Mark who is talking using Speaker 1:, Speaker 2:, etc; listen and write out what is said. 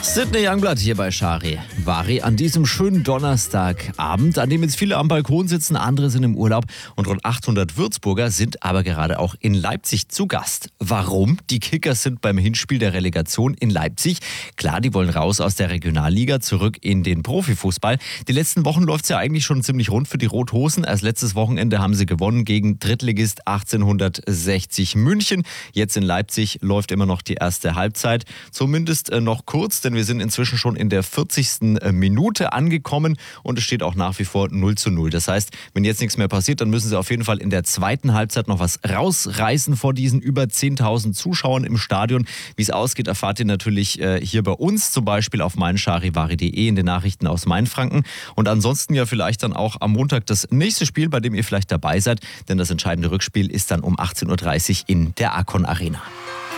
Speaker 1: Sydney Youngblood hier bei Charivari an diesem schönen Donnerstagabend, an dem jetzt viele am Balkon sitzen, andere sind im Urlaub und rund 800 Würzburger sind aber gerade auch in Leipzig zu Gast. Warum? Die Kickers sind beim Hinspiel der Relegation in Leipzig. Klar, die wollen raus aus der Regionalliga, zurück in den Profifußball. Die letzten Wochen läuft es ja eigentlich schon ziemlich rund für die Rot-Hosen. Erst letztes Wochenende haben sie gewonnen gegen Drittligist 1860 München. Jetzt in Leipzig läuft immer noch die erste Halbzeit. Zumindest noch kurz, denn wir sind inzwischen schon in der 40. Minute angekommen und es steht auch nach wie vor 0:0. Das heißt, wenn jetzt nichts mehr passiert, dann müssen sie auf jeden Fall in der zweiten Halbzeit noch was rausreißen vor diesen über 10.000 Zuschauern im Stadion. Wie es ausgeht, erfahrt ihr natürlich hier bei uns, zum Beispiel auf meincharivari.de in den Nachrichten aus Mainfranken. Und ansonsten ja vielleicht dann auch am Montag das nächste Spiel, bei dem ihr vielleicht dabei seid, denn das entscheidende Rückspiel ist dann um 18.30 Uhr in der Arcon Arena.